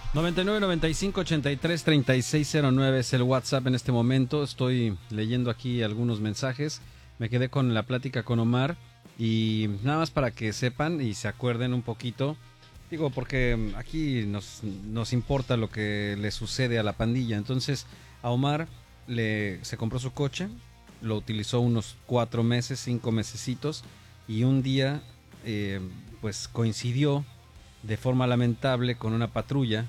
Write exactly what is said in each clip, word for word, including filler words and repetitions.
noventa y nueve, noventa y cinco, ochenta y tres, treinta y seis cero nueve es el WhatsApp en este momento. Estoy leyendo aquí algunos mensajes. Me quedé con la plática con Omar y nada más para que sepan y se acuerden un poquito. Digo, porque aquí nos, nos importa lo que le sucede a la pandilla. Entonces, a Omar le, se compró su coche, lo utilizó unos cuatro meses, cinco mesecitos, y un día eh, pues coincidió de forma lamentable con una patrulla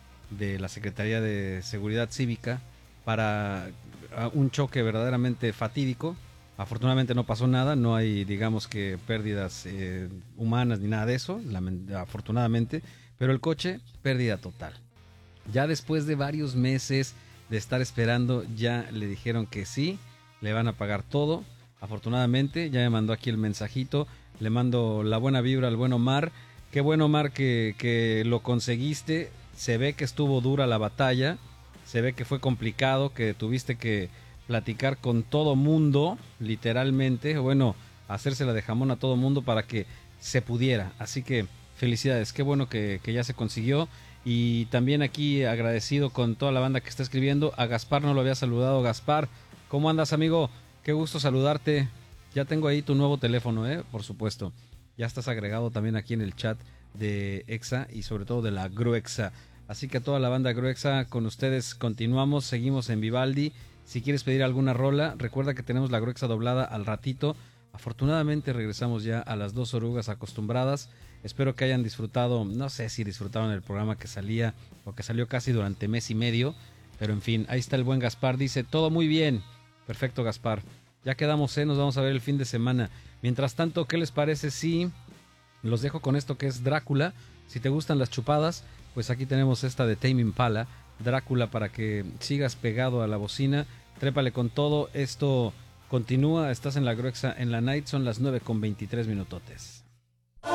de la Secretaría de Seguridad Cívica para un choque verdaderamente fatídico. Afortunadamente no pasó nada, no hay, digamos que pérdidas eh, humanas ni nada de eso, afortunadamente, pero el coche, pérdida total. Ya después de varios meses de estar esperando, ya le dijeron que sí, le van a pagar todo. Afortunadamente, ya me mandó aquí el mensajito, le mando la buena vibra al buen Omar. Qué bueno, Omar, que, que lo conseguiste. Se ve que estuvo dura la batalla, se ve que fue complicado, que tuviste que platicar con todo mundo, literalmente, bueno, hacérsela de jamón a todo mundo para que se pudiera. Así que felicidades, qué bueno que, que ya se consiguió. Y también aquí agradecido con toda la banda que está escribiendo. A Gaspar no lo había saludado. Gaspar, ¿cómo andas, amigo? Qué gusto saludarte. Ya tengo ahí tu nuevo teléfono, ¿eh? Por supuesto. Ya estás agregado también aquí en el chat de Exa y sobre todo de la Gruexa. Así que a toda la banda Gruexa, con ustedes continuamos, seguimos en Vivaldi. Si quieres pedir alguna rola, recuerda que tenemos la Gruexa doblada al ratito. Afortunadamente regresamos ya a las dos orugas acostumbradas. Espero que hayan disfrutado, no sé si disfrutaron el programa que salía o que salió casi durante mes y medio, pero en fin, ahí está el buen Gaspar, dice, todo muy bien. Perfecto, Gaspar. Ya quedamos, ¿eh? Nos vamos a ver el fin de semana. Mientras tanto, ¿qué les parece si los dejo con esto que es Drácula? Si te gustan las chupadas, pues aquí tenemos esta de Tame Impala, Drácula, para que sigas pegado a la bocina. Trépale con todo, esto continúa, estás en la Gruexa en la Night, son las nueve con veintitrés minutotes.